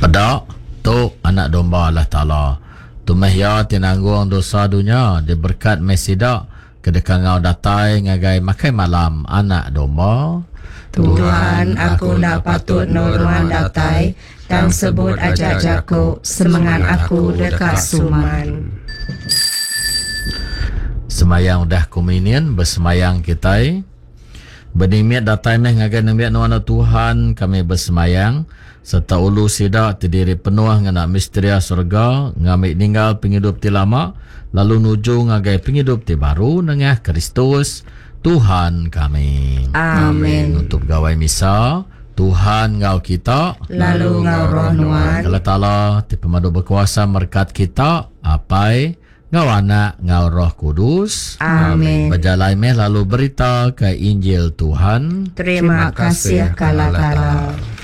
Pada tu anak domba Allah Ta'ala. Tumeh ya tinanggung dosa dunia. Diberkat mesida. Kedekang ngau datai ngagai makai malam anak domba. Tuhan, aku ndak patut noruan datai dan sebut ajak jaku semangat aku dekat suman. Semayang dah komunion bersemayang kita. Benimiat datai meh ngagai nemiat nuana Tuhan kami bersemayang serta ulu sida terdiri penuh ngana misteria surga ngamik ninggal penghidup ti lama lalu nuju ngagai penghidup ti baru nengah Kristus Tuhan kami. Amin. Untuk gawai misa Tuhan ngau kita Lalu ngau roh nuan. Allah Ta'ala ti pemadu berkuasa merkat kita apai ngau anak ngau roh kudus. Amin. Berjalan meh lalu berita ke Injil Tuhan. Terima kasih kala-kala.